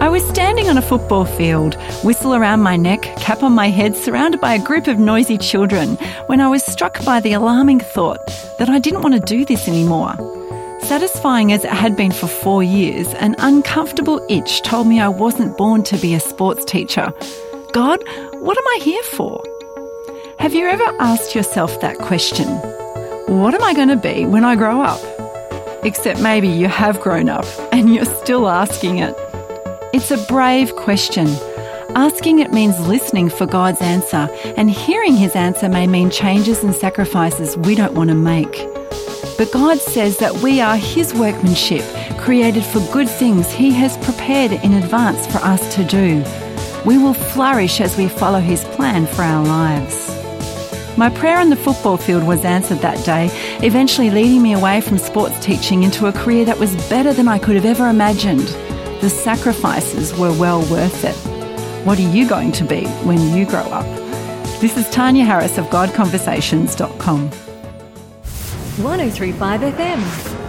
I was standing on a football field, whistle around my neck, cap on my head, surrounded by a group of noisy children, when I was struck by the alarming thought that I didn't want to do this anymore. Satisfying as it had been for 4 years, an uncomfortable itch told me I wasn't born to be a sports teacher. God, what am I here for? Have you ever asked yourself that question? What am I going to be when I grow up? Except maybe you have grown up and you're still asking it. It's a brave question. Asking it means listening for God's answer, and hearing his answer may mean changes and sacrifices we don't want to make. But God says that we are his workmanship, created for good things he has prepared in advance for us to do. We will flourish as we follow his plan for our lives. My prayer on the football field was answered that day, eventually leading me away from sports teaching into a career that was better than I could have ever imagined. The sacrifices were well worth it. What are you going to be when you grow up? This is Tanya Harris of GodConversations.com. 103.5 FM.